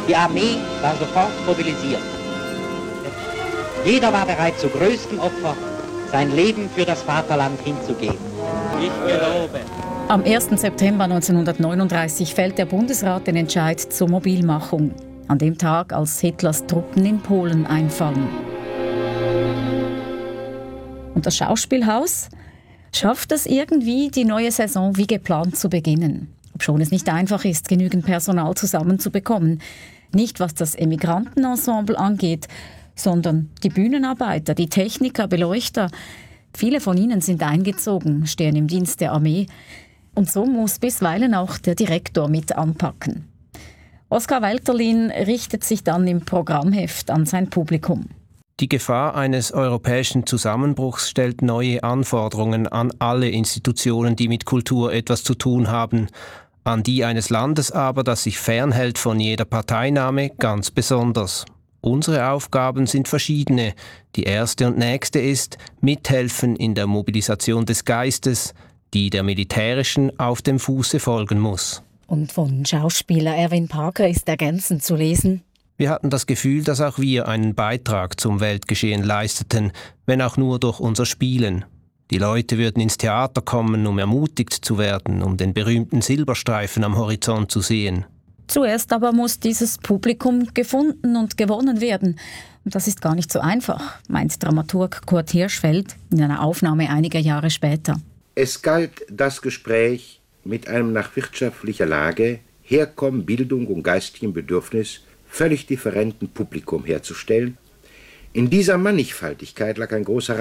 Die Armee war sofort mobilisiert. Jeder war bereit, zu größtem Opfer sein Leben für das Vaterland hinzugeben. Ich gelobe. Am 1. September 1939 fällt der Bundesrat den Entscheid zur Mobilmachung. An dem Tag, als Hitlers Truppen in Polen einfallen. Und das Schauspielhaus schafft es irgendwie, die neue Saison wie geplant zu beginnen. Obschon es nicht einfach ist, genügend Personal zusammenzubekommen. Nicht was das Emigrantenensemble angeht, sondern die Bühnenarbeiter, die Techniker, Beleuchter. Viele von ihnen sind eingezogen, stehen im Dienst der Armee. Und so muss bisweilen auch der Direktor mit anpacken. Oskar Welterlin richtet sich dann im Programmheft an sein Publikum. Die Gefahr eines europäischen Zusammenbruchs stellt neue Anforderungen an alle Institutionen, die mit Kultur etwas zu tun haben. An die eines Landes aber, das sich fernhält von jeder Parteinahme, ganz besonders. Unsere Aufgaben sind verschiedene. Die erste und nächste ist, mithelfen in der Mobilisation des Geistes, die der militärischen auf dem Fuße folgen muss. Und von Schauspieler Erwin Parker ist ergänzend zu lesen: Wir hatten das Gefühl, dass auch wir einen Beitrag zum Weltgeschehen leisteten, wenn auch nur durch unser Spielen. Die Leute würden ins Theater kommen, um ermutigt zu werden, um den berühmten Silberstreifen am Horizont zu sehen. Zuerst aber muss dieses Publikum gefunden und gewonnen werden. Und das ist gar nicht so einfach, meint Dramaturg Kurt Hirschfeld in einer Aufnahme einiger Jahre später. Es galt das Gespräch mit einem nach wirtschaftlicher Lage, Herkommen, Bildung und geistigem Bedürfnis völlig differenten Publikum herzustellen. In dieser Mannigfaltigkeit lag ein großer